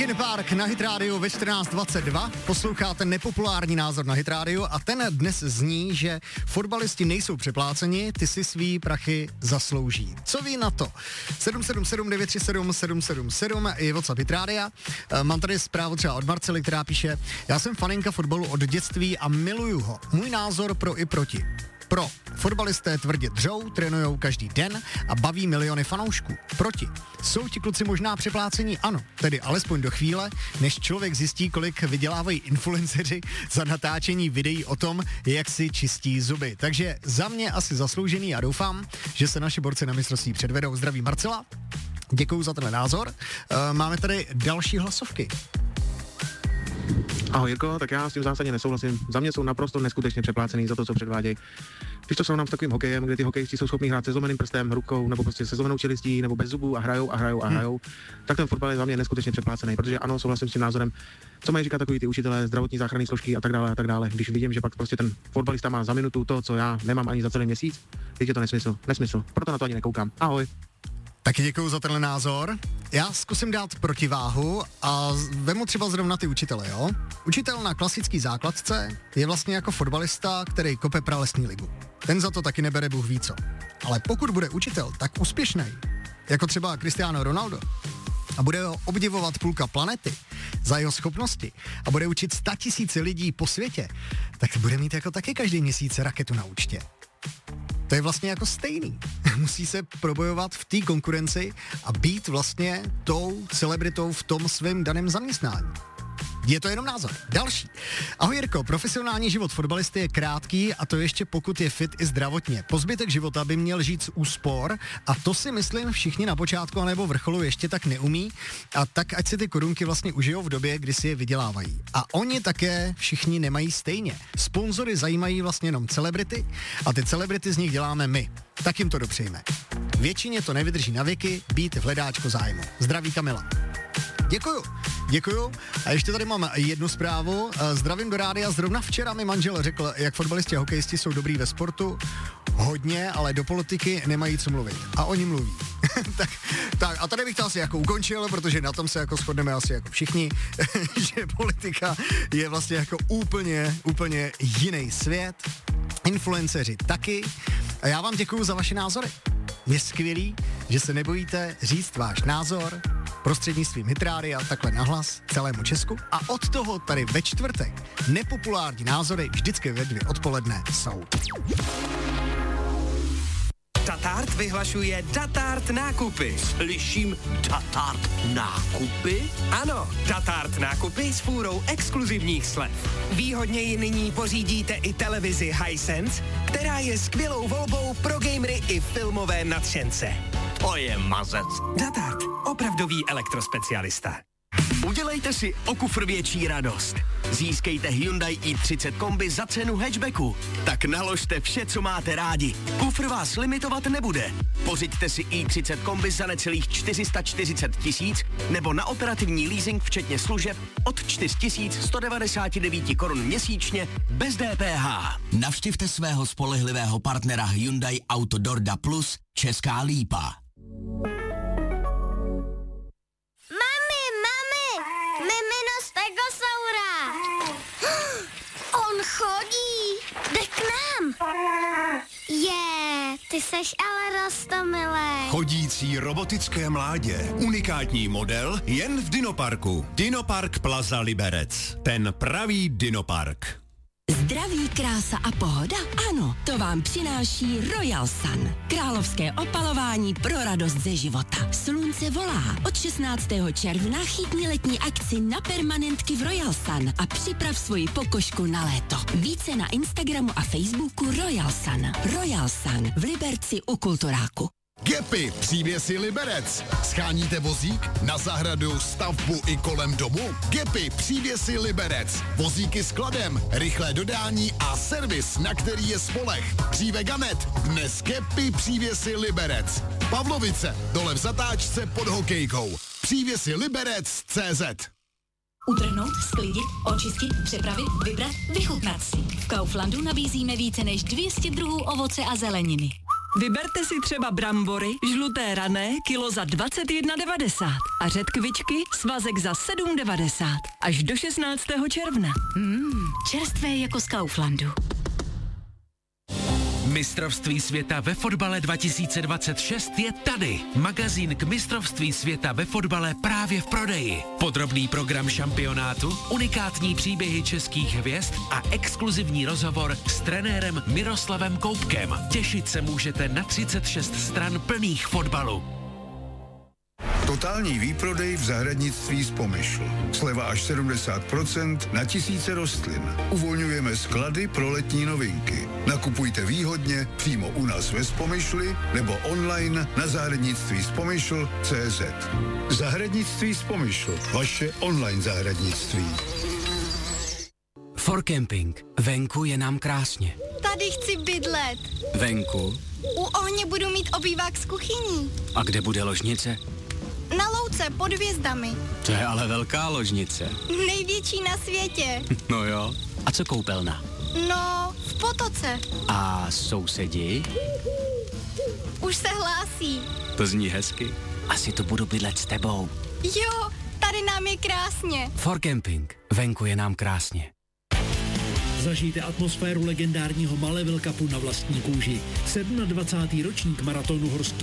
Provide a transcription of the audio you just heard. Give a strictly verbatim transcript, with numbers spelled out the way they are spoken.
Linkin Park na Hit Radio ve čtrnáct dvacet dva. Posloucháte nepopulární názor na Hit Radio a ten dnes zní, že fotbalisti nejsou přepláceni, ty si svý prachy zaslouží. Co ví na to? sedm sedm sedm devět tři sedm sedm sedm sedm je WhatsApp Hit Radia. Mám tady zprávu třeba od Marcely, která píše: já jsem faninka fotbalu od dětství a miluju ho. Můj názor pro i proti. Pro. Fotbalisté tvrdě dřou, trénujou každý den a baví miliony fanoušků. Proti. Jsou ti kluci možná přeplácení? Ano. Tedy alespoň do chvíle, než člověk zjistí, kolik vydělávají influenceři za natáčení videí o tom, jak si čistí zuby. Takže za mě asi zasloužený a doufám, že se naši borci na mistrovství předvedou. Zdraví Marcela. Děkuju za ten názor. E, máme tady další hlasovky. Ahoj Jirko, tak já s tím zásadně nesouhlasím. Za mě jsou naprosto neskutečně přeplácený za to, co předvádějí. Když to srovnám s takovým hokejem, kde ty hokejisti jsou schopni hrát se zlomeným prstem, rukou, nebo prostě se zlomenou čelistí, nebo bez zubů a hrajou a hrajou a hrajou, hmm. tak ten fotbal je za mě neskutečně přeplácený, protože ano, souhlasím s tím názorem, co mají říkat takový ty učitelé, zdravotní záchranné složky a tak dále a tak dále. Když vidím, že pak prostě ten fotbalista má za minutu to, co já nemám ani za celý měsíc, teď je to nesmysl, nesmysl. Proto na to ani nekoukám. Ahoj. Taky děkuju za tenhle názor. Já zkusím dát protiváhu a vemu třeba zrovna ty učitele, jo? Učitel na klasický základce je vlastně jako fotbalista, který kope pralesní ligu. Ten za to taky nebere bůh ví co. Ale pokud bude učitel tak úspěšný, jako třeba Cristiano Ronaldo, a bude ho obdivovat půlka planety za jeho schopnosti a bude učit statisíce lidí po světě, tak bude mít jako taky každý měsíc raketu na účtě. To je vlastně jako stejný. Musí se probojovat v té konkurenci a být vlastně tou celebritou v tom svém daném zaměstnání. Je to jenom názor. Další. Ahoj Jirko, profesionální život fotbalisty je krátký a to ještě pokud je fit i zdravotně. Po zbytek života by měl žít z úspor a to si myslím všichni na počátku anebo vrcholu ještě tak neumí a tak ať si ty korunky vlastně užijou v době, kdy si je vydělávají. A oni také všichni nemají stejně. Sponzory zajímají vlastně jenom celebrity a ty celebrity z nich děláme my. Tak jim to dopřejme. Většině to nevydrží na věky být v hledáčku zájmu. Zdraví Kamila. Děkuju, děkuju. A ještě tady mám jednu zprávu. Zdravím do rádia. Zrovna včera mi manžel řekl, jak fotbalisti a hokejisti jsou dobrý ve sportu. Hodně, ale do politiky nemají co mluvit. A oni mluví. tak, tak a tady bych to asi jako ukončil, protože na tom se jako shodneme asi jako všichni, že politika je vlastně jako úplně, úplně jiný svět. Influenceři taky. A já vám děkuju za vaše názory. Je skvělý, že se nebojíte říct váš názor prostřednictvím Hit Rádia takhle nahlas celému Česku a od toho tady ve čtvrtek nepopulární názory vždycky ve dvě odpoledne jsou. Datart vyhlašuje Datart nákupy. Slyším Datart nákupy? Ano, Datart nákupy s fůrou exkluzivních slev. Výhodněji nyní pořídíte i televizi Hisense, která je skvělou volbou pro gamery i filmové nadšence. To je mazec. Datart, opravdový elektrospecialista. Udělejte si o kufr větší radost. Získejte Hyundai i třicet kombi za cenu hatchbacku. Tak naložte vše, co máte rádi. Kufr vás limitovat nebude. Pořiďte si i třicet kombi za necelých čtyři sta čtyřicet tisíc nebo na operativní leasing včetně služeb od čtyři tisíce sto devadesát devět korun měsíčně bez D P H. Navštivte svého spolehlivého partnera Hyundai Autodorda Plus Česká Lípa. On chodí, jde k nám. Je, ty seš ale roztomilej. Chodící robotické mládě. Unikátní model jen v Dinoparku. Dinopark Plaza Liberec. Ten pravý Dinopark. Zdraví, krása a pohoda? Ano, to vám přináší Royal Sun. Královské opalování pro radost ze života. Slunce volá. Od šestnáctého června chytni letní akci na permanentky v Royal Sun a připrav svoji pokožku na léto. Více na Instagramu a Facebooku Royal Sun. Royal Sun v Liberci u Kulturáku. Gepy, přívěsy Liberec. Scháníte vozík na zahradu, stavbu i kolem domu? Gepy, přívěsy Liberec. Vozíky s kladem, rychlé dodání a servis, na který je spoleh. Dříve Ganet, dnes Gepy, přívěsy Liberec. Pavlovice, dole v zatáčce pod hokejkou. Přívěsy Liberec tečka cé zet. Utrhnout, sklidit, očistit, přepravit, vybrat, vychutnat si. V Kauflandu nabízíme více než dvě stě druhů ovoce a zeleniny. Vyberte si třeba brambory, žluté rané, kilo za dvacet jedna devadesát a řetkvičky, svazek za sedm devadesát. Až do šestnáctého června. Mmm, čerstvé jako z Kauflandu. Mistrovství světa ve fotbale dva tisíce dvacet šest je tady. Magazín k mistrovství světa ve fotbale právě v prodeji. Podrobný program šampionátu, unikátní příběhy českých hvězd a exkluzivní rozhovor s trenérem Miroslavem Koupkem. Těšit se můžete na třicet šest stran plných fotbalu. Totální výprodej v zahradnictví z Pomyšl. Sleva až sedmdesát procent na tisíce rostlin. Uvolňujeme sklady pro letní novinky. Nakupujte výhodně přímo u nás ve Spomyšli nebo online na zahradnictví z Pomyšl tečka cé zet. Zahradnictví z Pomyšl. Vaše online zahradnictví. For Camping. Venku je nám krásně. Tady chci bydlet. Venku? U ohně budu mít obývák s kuchyní. A kde bude ložnice? Na louce pod hvězdami. To je ale velká ložnice. Největší na světě. No jo. A co koupelna? No, v potoce. A sousedi? Už se hlásí. To zní hezky. Asi to budu bydlet s tebou. Jo, tady nám je krásně. For Camping. Venku je nám krásně. Zažijte atmosféru legendárního Malevel Cupu na vlastní kůži. dvacátý sedmý ročník maratonu horských